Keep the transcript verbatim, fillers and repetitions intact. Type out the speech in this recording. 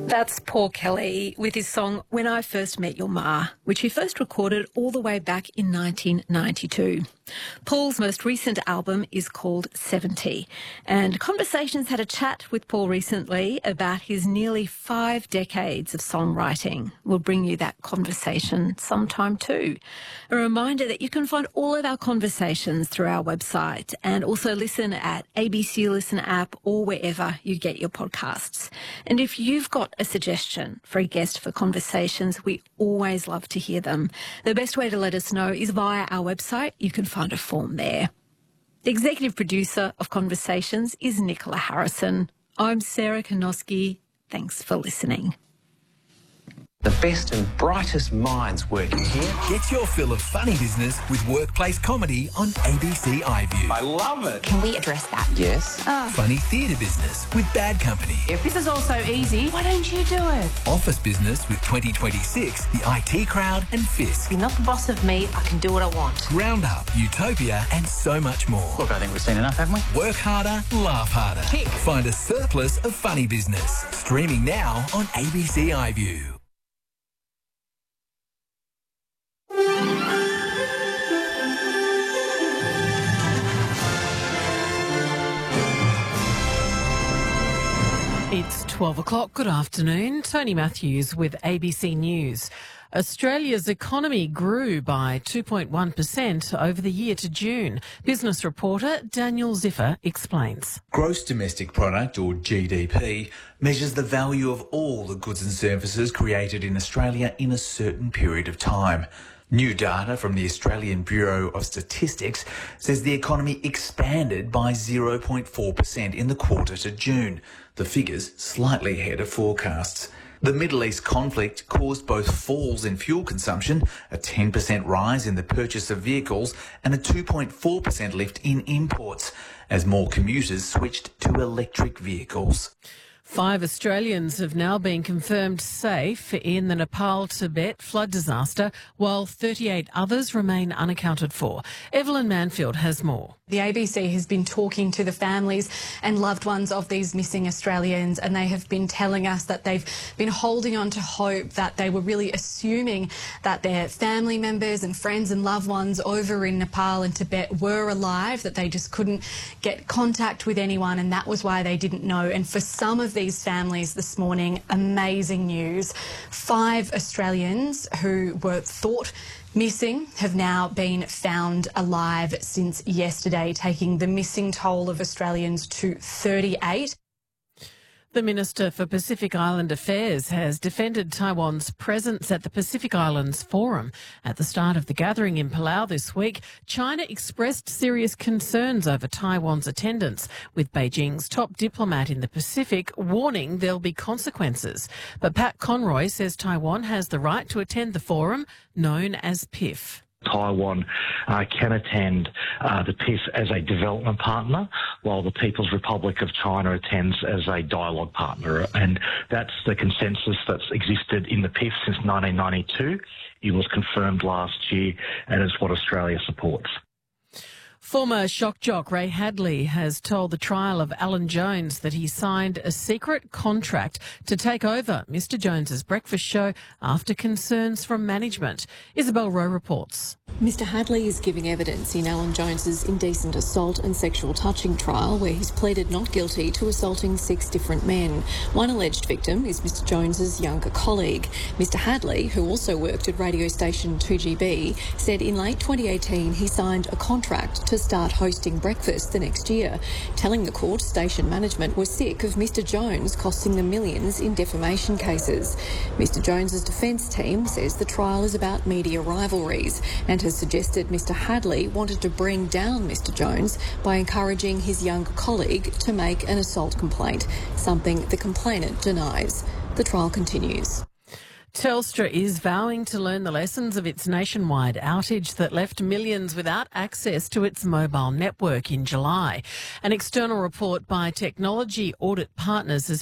That's Paul Kelly with his song When I First Met Your Ma, which he first recorded all the way back in nineteen ninety-two. Paul's most recent album is called seventy, and Conversations had a chat with Paul recently about his nearly five decades of songwriting. We'll bring you that conversation sometime too. A reminder that you can find all of our conversations through our website and also listen at A B C Listen app or wherever you get your podcasts. And if you've got a suggestion for a guest for Conversations, we always love to hear them. The best way to let us know is via our website. You can find a form there. The executive producer of Conversations is Nicola Harrison. I'm Sarah Konoski. Thanks for listening. The best and brightest minds working here. Get your fill of funny business with workplace comedy on A B C iView. I love it. Can we address that? Yes. Oh. Funny theatre business with Bad Company. If this is all so easy, why don't you do it? Office business with twenty twenty-six, the I T Crowd and Fisk. You're not the boss of me. I can do what I want. Roundup, Utopia and so much more. Look, I think we've seen enough, haven't we? Work harder, laugh harder. Pick. Find a surplus of funny business. Streaming now on A B C iView. It's twelve o'clock. Good afternoon. Tony Matthews with A B C News. Australia's economy grew by two point one percent over the year to June. Business reporter Daniel Ziffer explains. Gross domestic product, or G D P, measures the value of all the goods and services created in Australia in a certain period of time. New data from the Australian Bureau of Statistics says the economy expanded by zero point four percent in the quarter to June. The figures slightly ahead of forecasts. The Middle East conflict caused both falls in fuel consumption, a ten percent rise in the purchase of vehicles, and a two point four percent lift in imports, as more commuters switched to electric vehicles. Five Australians have now been confirmed safe in the Nepal-Tibet flood disaster, while thirty-eight others remain unaccounted for. Evelyn Manfield has more. The A B C has been talking to the families and loved ones of these missing Australians, and they have been telling us that they've been holding on to hope, that they were really assuming that their family members and friends and loved ones over in Nepal and Tibet were alive, that they just couldn't get contact with anyone, and that was why they didn't know. And for some of these families this morning, amazing news. Five Australians who were thought missing have now been found alive since yesterday, taking the missing toll of Australians to thirty-eight. The Minister for Pacific Island Affairs has defended Taiwan's presence at the Pacific Islands Forum. At the start of the gathering in Palau this week, China expressed serious concerns over Taiwan's attendance, with Beijing's top diplomat in the Pacific warning there'll be consequences. But Pat Conroy says Taiwan has the right to attend the forum, known as P I F. Taiwan uh, can attend uh, the P I F as a development partner, while the People's Republic of China attends as a dialogue partner. And that's the consensus that's existed in the P I F since nineteen ninety-two. It was confirmed last year, and it's what Australia supports. Former shock jock Ray Hadley has told the trial of Alan Jones that he signed a secret contract to take over Mister Jones's breakfast show after concerns from management. Isabel Rowe reports. Mister Hadley is giving evidence in Alan Jones's indecent assault and sexual touching trial, where he's pleaded not guilty to assaulting six different men. One alleged victim is Mister Jones's younger colleague. Mister Hadley, who also worked at radio station two G B, said in late twenty eighteen he signed a contract to start hosting breakfast the next year, telling the court station management was sick of Mister Jones costing them millions in defamation cases. Mister Jones's defence team says the trial is about media rivalries and has suggested Mister Hadley wanted to bring down Mister Jones by encouraging his younger colleague to make an assault complaint, something the complainant denies. The trial continues. Telstra is vowing to learn the lessons of its nationwide outage that left millions without access to its mobile network in July. An external report by Technology Audit Partners has